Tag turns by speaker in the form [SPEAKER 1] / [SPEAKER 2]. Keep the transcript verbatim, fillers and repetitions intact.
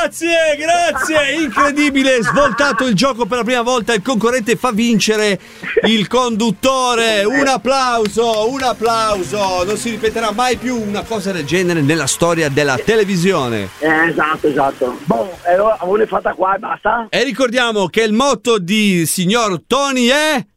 [SPEAKER 1] Grazie, grazie, incredibile, svoltato il gioco per la prima volta, il concorrente fa vincere il conduttore. Un applauso, un applauso. Non si ripeterà mai più una cosa del genere nella storia della televisione.
[SPEAKER 2] Eh, esatto, esatto. Boh, allora avevo fatta qua e basta.
[SPEAKER 1] E ricordiamo che il motto di signor Tony è...